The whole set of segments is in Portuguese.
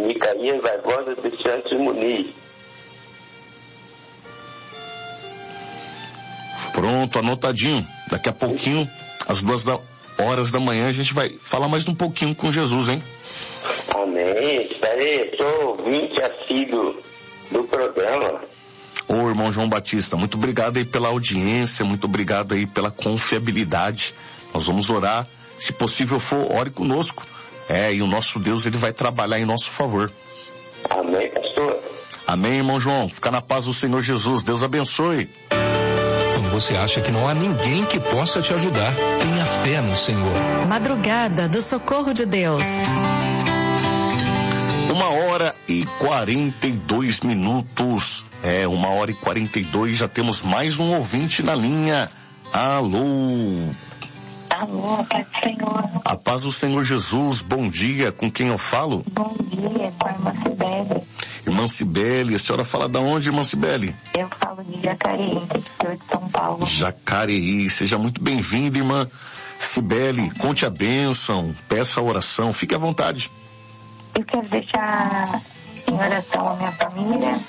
Micaías Barbosa dos Santos Muniz. Pronto, anotadinho. Daqui a pouquinho, às 2 horas da manhã, a gente vai falar mais um pouquinho com Jesus, hein? Amém. Estarei, sou ouvinte assíduo do programa. Ô, irmão João Batista, muito obrigado aí pela audiência, muito obrigado aí pela confiabilidade. Nós vamos orar, se possível for, ore conosco. E o nosso Deus, ele vai trabalhar em nosso favor. Amém, pastor. Amém, irmão João. Fica na paz do Senhor Jesus. Deus abençoe. Quando você acha que não há ninguém que possa te ajudar, tenha fé no Senhor. Madrugada do Socorro de Deus. 1h42. 1h42, já temos mais um ouvinte na linha. Alô? Alô, paz do Senhor. A paz do Senhor Jesus, bom dia, com quem eu falo? Bom dia, com a irmã Cibele. Irmã Cibele, a senhora fala da onde, irmã Cibele? Eu falo de Jacareí, interior de São Paulo. Jacareí, seja muito bem-vinda, irmã Cibele, conte a bênção, peça a oração, fique à vontade. Eu quero deixar em oração a minha família,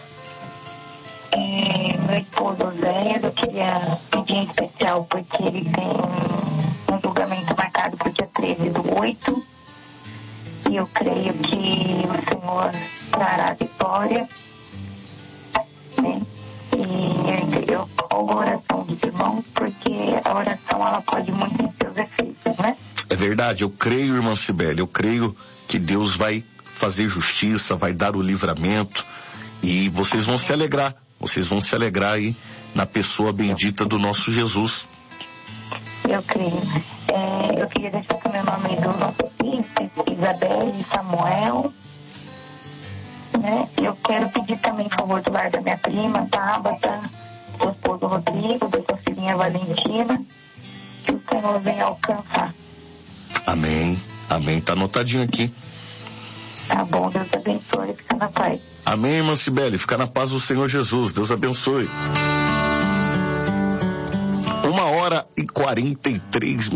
meu esposo Zé. Eu queria pedir em especial porque ele tem um julgamento marcado para o dia 13/8, e eu creio que o Senhor trará vitória, né? E eu rogo a oração dos irmãos, porque a oração ela pode muito em seus efeitos, né? É verdade, eu creio, irmã Cibele, eu creio que Deus vai fazer justiça, vai dar o livramento, e vocês vão se alegrar aí na pessoa bendita do nosso Jesus. Eu creio. Eu queria deixar também o nome do nosso filho, Isabel e Samuel, né? Eu quero pedir também em favor do lar da minha prima, Tabata, do esposo Rodrigo, da sua filhinha Valentina, que o Senhor venha alcançar. Amém, tá anotadinho aqui. Tá bom, Deus abençoe, fica na paz. Amém, irmã Cibele, fica na paz do Senhor Jesus, Deus abençoe. 1h43.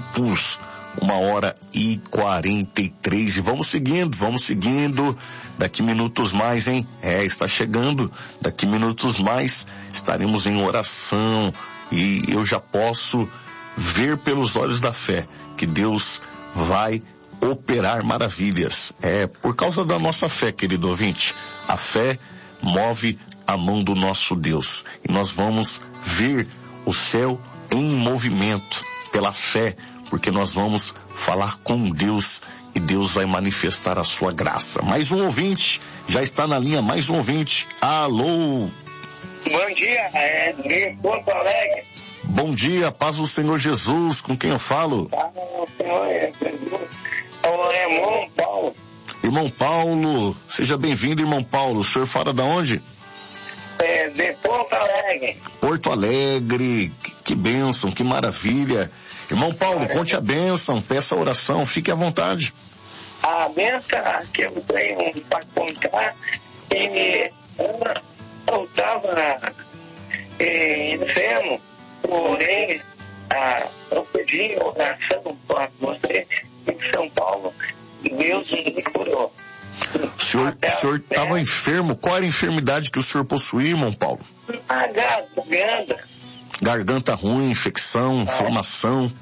1h43, e vamos seguindo, daqui minutos mais, hein? Está chegando, daqui minutos mais estaremos em oração, e eu já posso ver pelos olhos da fé que Deus vai operar maravilhas. Por causa da nossa fé, querido ouvinte. A fé move a mão do nosso Deus, e nós vamos ver o céu em movimento pela fé, porque nós vamos falar com Deus e Deus vai manifestar a sua graça. Mais um ouvinte, já está na linha, mais um ouvinte. Alô? Bom dia, de Porto Alegre. Bom dia, paz do Senhor Jesus, com quem eu falo? O Senhor Jesus. É o irmão Paulo. Irmão Paulo, seja bem-vindo, irmão Paulo. O senhor fala da onde? De Porto Alegre. Porto Alegre, que bênção, que maravilha. Irmão Paulo, conte a bênção, peça a oração, fique à vontade. A bênção que eu tenho para contar, eu estava enfermo, porém, eu pedi oração para você em São Paulo, Deus me curou. O senhor estava enfermo? Qual era a enfermidade que o senhor possuía, irmão Paulo? A garganta. Garganta ruim, infecção, inflamação.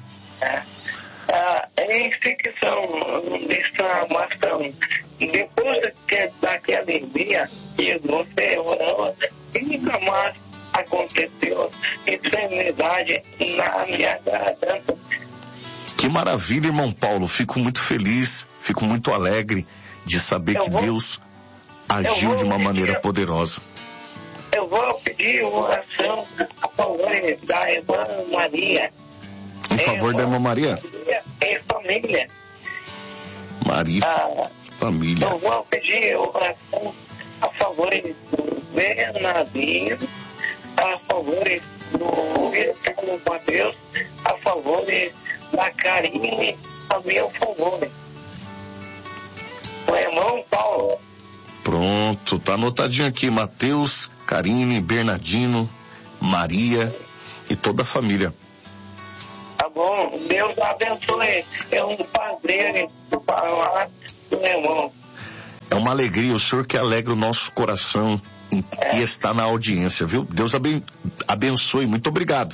Infecção, inflamação. Depois daquele dia que você orou, nunca mais aconteceu enfermidade na minha garganta. Que maravilha, irmão Paulo. Fico muito feliz, fico muito alegre de saber que Deus agiu de uma maneira poderosa. Eu vou pedir oração a favor da irmã Maria. Em favor da irmã Maria? Em família. Maria, família. Eu vou pedir oração a favor do Bernardinho, a favor do Ricardo Mateus, a favor da Karine, a meu favor. O irmão Paulo. Pronto, tá anotadinho aqui, Mateus, Karine, Bernardino, Maria e toda a família. Tá bom, Deus abençoe. É um prazer falar do meu irmão. uma alegria, o senhor que alegra o nosso coração e está na audiência, viu? Deus abençoe, muito obrigado.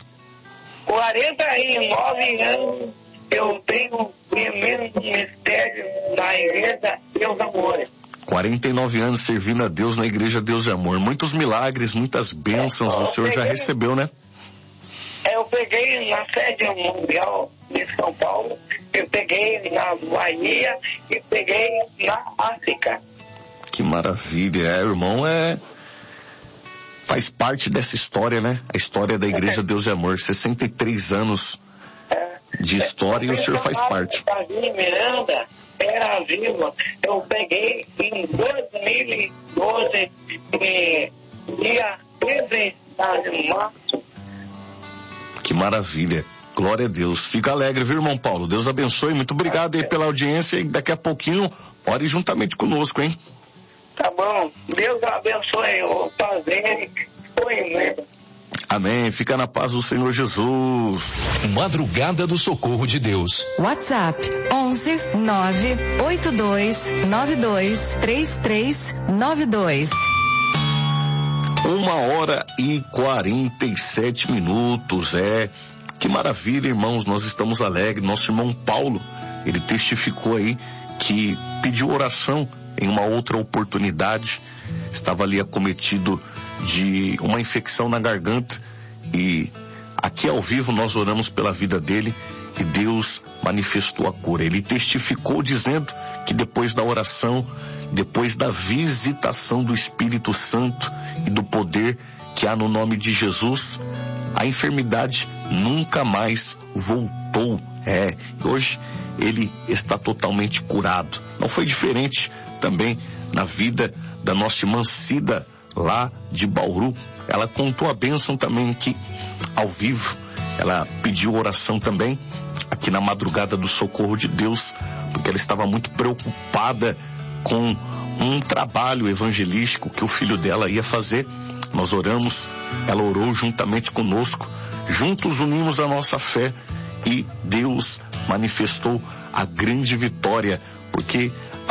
49 anos eu tenho tremendo mistério na igreja Deus Amor. 49 anos servindo a Deus na igreja Deus e Amor. Muitos milagres, muitas bênçãos o senhor já recebeu, né? Eu peguei na sede mundial de São Paulo, eu peguei na Bahia e peguei na África. Que maravilha, irmão, faz parte dessa história, né? A história da igreja Deus e Amor. 63 anos de história e o senhor faz parte. Miranda era viva, eu peguei em 2012, dia 13 de março. Que maravilha, glória a Deus. Fica alegre, viu, irmão Paulo? Deus abençoe, muito obrigado aí pela audiência e daqui a pouquinho, ore juntamente conosco, hein? Tá bom, Deus abençoe o prazer, Amém, fica na paz do Senhor Jesus. Madrugada do Socorro de Deus. WhatsApp 11 982 92 3392. 1h47. Que maravilha, irmãos, nós estamos alegres. Nosso irmão Paulo, ele testificou aí que pediu oração em uma outra oportunidade, estava ali acometido de uma infecção na garganta e aqui ao vivo nós oramos pela vida dele e Deus manifestou a cura. Ele testificou dizendo que depois da oração, depois da visitação do Espírito Santo e do poder que há no nome de Jesus, a enfermidade nunca mais voltou. Hoje ele está totalmente curado. Não foi diferente também na vida da nossa irmã Cida, lá de Bauru. Ela contou a bênção também que ao vivo, ela pediu oração também aqui na madrugada do Socorro de Deus, porque ela estava muito preocupada com um trabalho evangelístico que o filho dela ia fazer. Nós oramos, ela orou juntamente conosco, juntos unimos a nossa fé e Deus manifestou a grande vitória, porque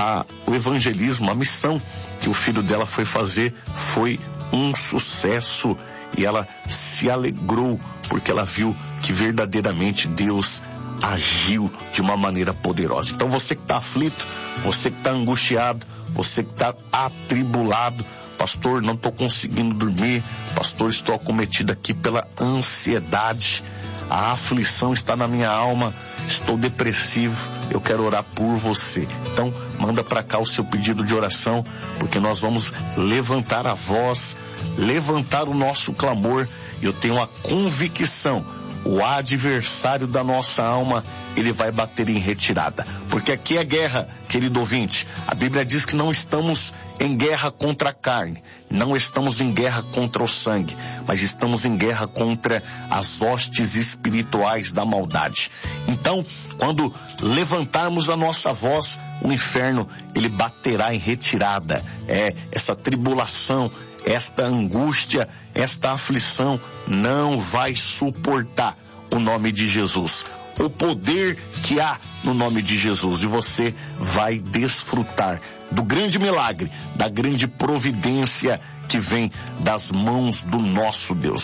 o evangelismo, a missão que o filho dela foi fazer foi um sucesso e ela se alegrou porque ela viu que verdadeiramente Deus agiu de uma maneira poderosa. Então você que está aflito, você que está angustiado, você que está atribulado, pastor, não estou conseguindo dormir, pastor, estou acometido aqui pela ansiedade, a aflição está na minha alma, estou depressivo, eu quero orar por você. Então manda para cá o seu pedido de oração, porque nós vamos levantar a voz, levantar o nosso clamor. Eu tenho a convicção, o adversário da nossa alma, ele vai bater em retirada, porque aqui é guerra, querido ouvinte. A Bíblia diz que não estamos em guerra contra a carne, não estamos em guerra contra o sangue, mas estamos em guerra contra as hostes espirituais da maldade. Então, quando levantarmos a nossa voz, o inferno, ele baterá em retirada. Essa tribulação, esta angústia, esta aflição não vai suportar o nome de Jesus, o poder que há no nome de Jesus, e você vai desfrutar do grande milagre, da grande providência que vem das mãos do nosso Deus.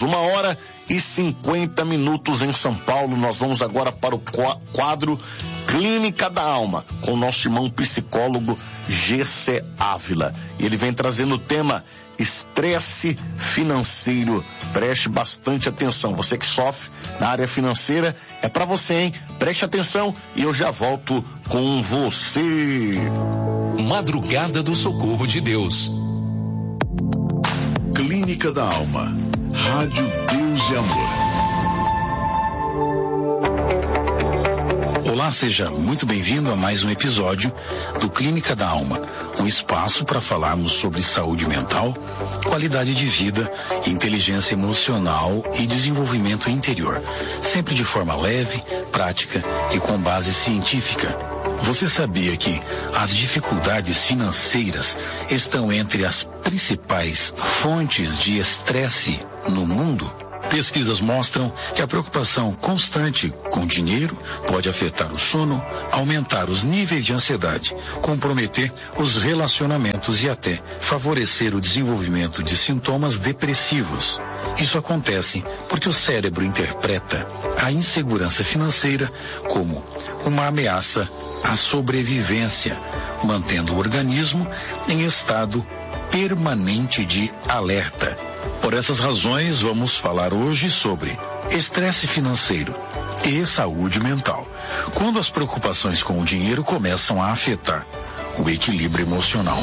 1h50 em São Paulo. Nós vamos agora para o quadro Clínica da Alma, com o nosso irmão psicólogo G.C. Ávila. E ele vem trazendo o tema estresse financeiro. Preste bastante atenção. Você que sofre na área financeira, é para você, hein? Preste atenção e eu já volto com você. Madrugada do Socorro de Deus. Clínica da Alma. Rádio Deus e Amor. Olá, seja muito bem-vindo a mais um episódio do Clínica da Alma, um espaço para falarmos sobre saúde mental, qualidade de vida, inteligência emocional e desenvolvimento interior, sempre de forma leve, prática e com base científica. Você sabia que as dificuldades financeiras estão entre as principais fontes de estresse no mundo? Pesquisas mostram que a preocupação constante com dinheiro pode afetar o sono, aumentar os níveis de ansiedade, comprometer os relacionamentos e até favorecer o desenvolvimento de sintomas depressivos. Isso acontece porque o cérebro interpreta a insegurança financeira como uma ameaça à sobrevivência, mantendo o organismo em estado permanente de alerta. Por essas razões, vamos falar hoje sobre estresse financeiro e saúde mental, quando as preocupações com o dinheiro começam a afetar o equilíbrio emocional.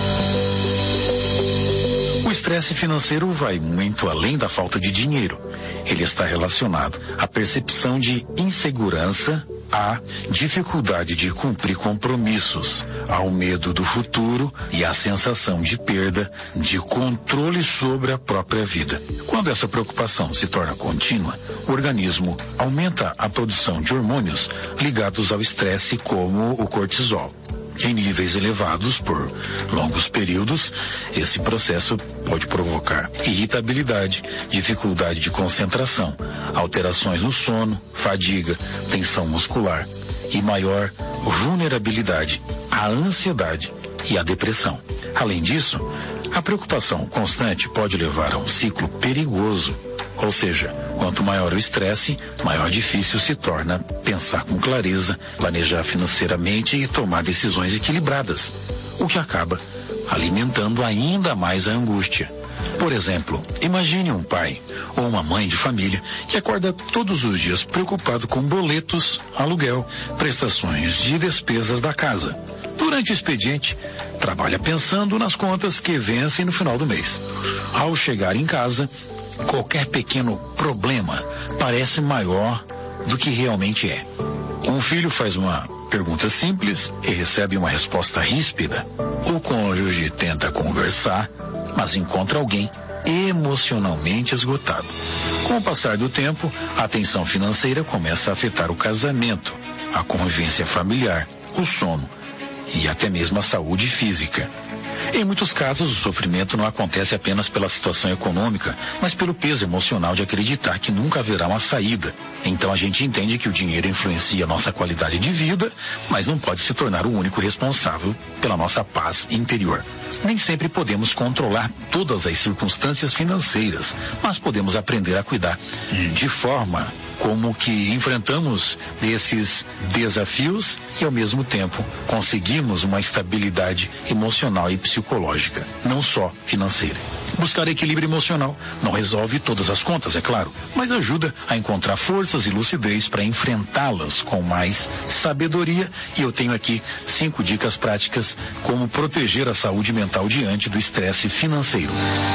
O estresse financeiro vai muito além da falta de dinheiro. Ele está relacionado à percepção de insegurança, à dificuldade de cumprir compromissos, ao medo do futuro e à sensação de perda de controle sobre a própria vida. Quando essa preocupação se torna contínua, o organismo aumenta a produção de hormônios ligados ao estresse, como o cortisol. Em níveis elevados por longos períodos, esse processo pode provocar irritabilidade, dificuldade de concentração, alterações no sono, fadiga, tensão muscular e maior vulnerabilidade à ansiedade e à depressão. Além disso, a preocupação constante pode levar a um ciclo perigoso. Ou seja, quanto maior o estresse, maior difícil se torna pensar com clareza, planejar financeiramente e tomar decisões equilibradas, o que acaba alimentando ainda mais a angústia. Por exemplo, imagine um pai ou uma mãe de família que acorda todos os dias preocupado com boletos, aluguel, prestações de despesas da casa. Durante o expediente, trabalha pensando nas contas que vencem no final do mês. Ao chegar em casa, qualquer pequeno problema parece maior do que realmente é. Um filho faz uma pergunta simples e recebe uma resposta ríspida. O cônjuge tenta conversar, mas encontra alguém emocionalmente esgotado. Com o passar do tempo, a tensão financeira começa a afetar o casamento, a convivência familiar, o sono e até mesmo a saúde física. Em muitos casos, o sofrimento não acontece apenas pela situação econômica, mas pelo peso emocional de acreditar que nunca haverá uma saída. Então a gente entende que o dinheiro influencia a nossa qualidade de vida, mas não pode se tornar o único responsável pela nossa paz interior. Nem sempre podemos controlar todas as circunstâncias financeiras, mas podemos aprender a cuidar de forma como que enfrentamos esses desafios e ao mesmo tempo conseguimos uma estabilidade emocional e psicológica, não só financeira. Buscar equilíbrio emocional não resolve todas as contas, é claro, mas ajuda a encontrar forças e lucidez para enfrentá-las com mais sabedoria, e eu tenho aqui 5 dicas práticas como proteger a saúde mental diante do estresse financeiro.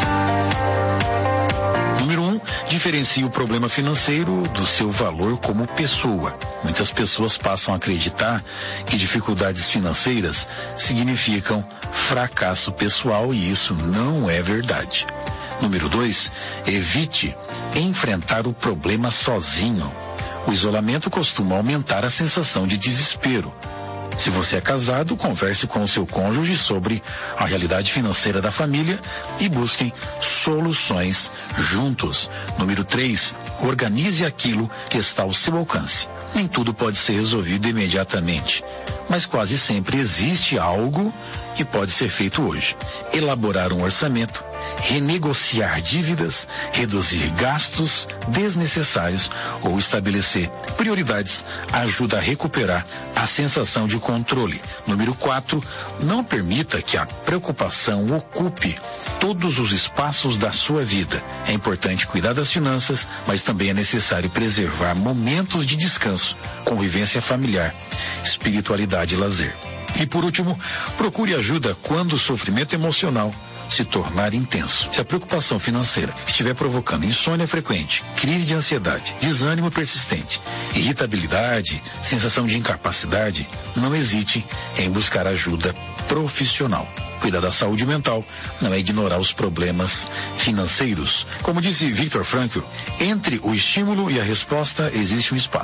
Número 1, diferencie o problema financeiro do seu valor como pessoa. Muitas pessoas passam a acreditar que dificuldades financeiras significam fracasso pessoal, e isso não é verdade. Número 2, evite enfrentar o problema sozinho. O isolamento costuma aumentar a sensação de desespero. Se você é casado, converse com o seu cônjuge sobre a realidade financeira da família e busquem soluções juntos. Número 3, organize aquilo que está ao seu alcance. Nem tudo pode ser resolvido imediatamente, mas quase sempre existe algo que pode ser feito hoje. Elaborar um orçamento, renegociar dívidas, reduzir gastos desnecessários ou estabelecer prioridades ajuda a recuperar a sensação de controle. Número 4, não permita que a preocupação ocupe todos os espaços da sua vida. É importante cuidar das finanças, mas também é necessário preservar momentos de descanso, convivência familiar, espiritualidade e lazer. E por último, procure ajuda quando o sofrimento emocional se tornar intenso. Se a preocupação financeira estiver provocando insônia frequente, crise de ansiedade, desânimo persistente, irritabilidade, sensação de incapacidade, não hesite em buscar ajuda profissional. Cuidar da saúde mental não é ignorar os problemas financeiros. Como disse Viktor Frankl, entre o estímulo e a resposta existe um espaço.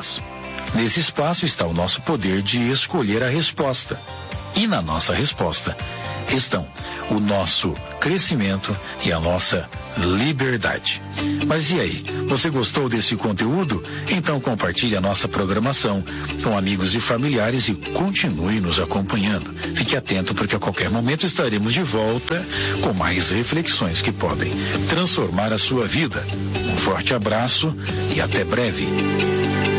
Nesse espaço está o nosso poder de escolher a resposta. E na nossa resposta estão o nosso crescimento e a nossa liberdade. Mas e aí, você gostou desse conteúdo? Então compartilhe a nossa programação com amigos e familiares e continue nos acompanhando. Fique atento, porque a qualquer momento estaremos de volta com mais reflexões que podem transformar a sua vida. Um forte abraço e até breve.